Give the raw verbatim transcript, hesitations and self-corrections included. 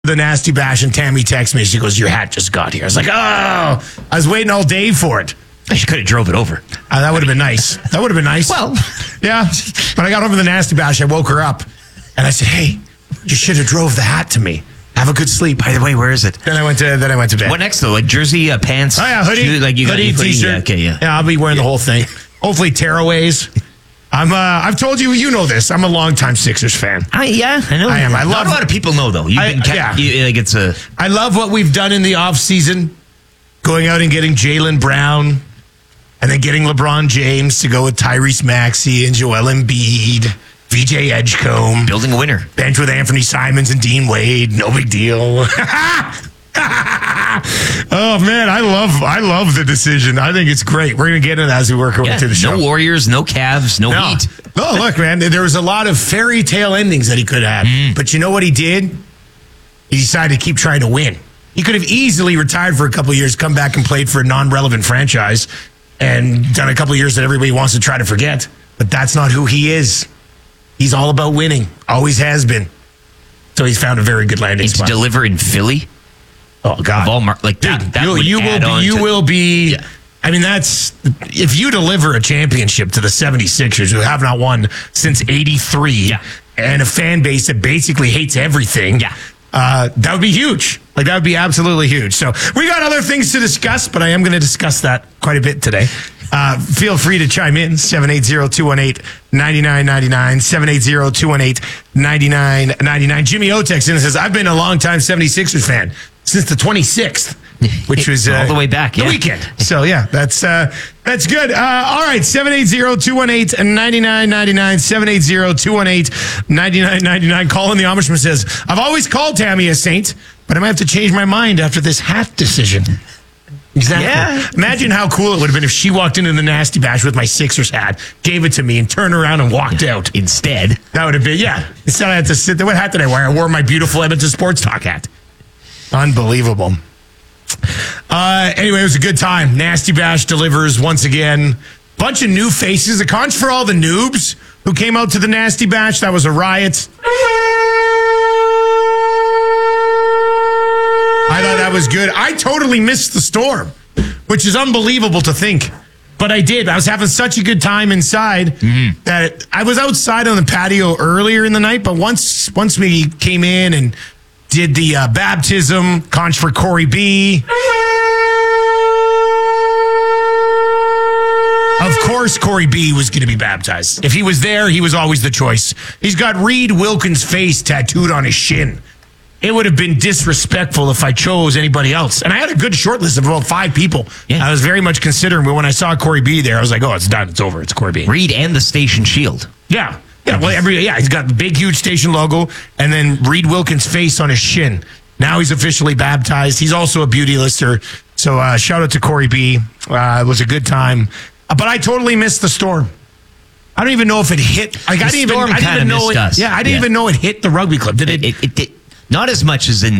The Nasty Bash, and Tammy texts me. She goes, "Your hat just got here." I was like, "Oh, I was waiting all day for it." She could have drove it over. Uh, that would have been nice. That would have been nice. Well, yeah. When I got over the Nasty Bash, I woke her up, and I said, "Hey, you should have drove the hat to me. Have a good sleep." By the way, where is it? Then I went to then I went to bed. What next though? Like jersey, uh, pants? Oh yeah, hoodie, shoe, like you hoodie, got t-shirt. Yeah, okay, yeah. Yeah, I'll be wearing the whole thing. Hopefully, tearaways. I'm. Uh, I've told you. You know this. I'm a longtime Sixers fan. I, yeah, I know. I am. I love. Not a lot of people know though. You've I, been kept, yeah. you, like it's a. I love what we've done in the off season, going out and getting Jaylen Brown, and then getting LeBron James to go with Tyrese Maxey and Joel Embiid, V J Edgecombe, building a winner. Bench with Anthony Simons and Dean Wade. No big deal. Oh man, I love I love the decision. I think it's great. We're gonna get into that as we work our way Yeah, through the show. no Warriors, no Cavs, no, No. Heat. Oh, look, man, there was a lot of fairy tale endings that he could have. Mm. But you know what he did? He decided to keep trying to win. He could have easily retired for a couple of years, come back and played for a non-relevant franchise, and done a couple of years that everybody wants to try to forget. But that's not who he is. He's all about winning. Always has been. So he's found a very good landing And to spot. deliver in Philly. Oh God! Of all mar- like that, Dude, that you, would you add will on be, you to- will be. Yeah. I mean, that's if you deliver a championship to the seventy-sixers, who have not won since eighty-three, Yeah. and a fan base that basically hates everything. Yeah. Uh, that would be huge. Like, that would be absolutely huge. So we got other things to discuss, but I am going to discuss that quite a bit today. Uh, feel free to chime in, seven eight zero, two one eight, nine nine nine nine, seven eight zero, two one eight, nine nine nine nine. Jimmy O texts in and says, "I've been a longtime seventy-sixers fan since the twenty-sixth, which was uh, all the way back, the yeah. weekend." So, yeah, that's uh, that's good. Uh, all right, seven eight zero, two one eight, nine nine nine nine, seven eight zero, two one eight, nine nine nine nine. Colin the Amishman says, "I've always called Tammy a saint, but I might have to change my mind after this hat decision." Exactly. Yeah. Imagine how cool it would have been if she walked into the Nasty Bash with my Sixers hat, gave it to me, and turned around and walked out. Instead, That would have been, yeah. Instead, I had to sit there. What hat did I wear? I wore my beautiful Edmonton Sports Talk hat. Unbelievable. Uh, anyway, it was a good time. Nasty Bash delivers once again. Bunch of new faces. A conch for all the noobs who came out to the Nasty Bash. That was a riot. I thought that was good. I totally missed the storm, which is unbelievable to think. But I did. I was having such a good time inside Mm-hmm. that I was outside on the patio earlier in the night. But once once we came in and did the uh, baptism, conch for Corey B. Of course, Corey B was going to be baptized. If he was there, he was always the choice. He's got Reed Wilkins' face tattooed on his shin. It would have been disrespectful if I chose anybody else. And I had a good short list of about five people. Yeah. I was very much considering, but when I saw Corey B there, I was like, oh, it's done. It's over. It's Corey B. Reed and the station shield. Yeah. Yeah. Well, every, yeah, he's got the big, huge station logo and then Reed Wilkins' face on his shin. Now he's officially baptized. He's also a beauty lister. So uh, shout out to Corey B. Uh, it was a good time. Uh, but I totally missed the storm. I don't even know if it hit. Like, The I didn't even, storm I didn't kinda even know missed it. us. Yeah, I didn't Yeah. even know it hit the rugby club. Did it? It, it, it, not as much as in